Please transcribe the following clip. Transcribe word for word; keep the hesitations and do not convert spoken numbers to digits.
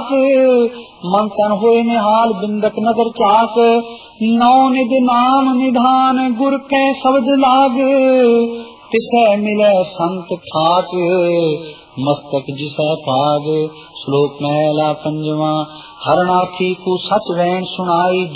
जात, मन तन होए निहाल बिंदक नगर चाक। नौ निध नाम निधान गुर कै शब्द लाग, तिसै मिलै संत खाक मस्तक जिसै पाग। श्लोक महला पंजवा। हरणार्थी को सच वैन सुनाई,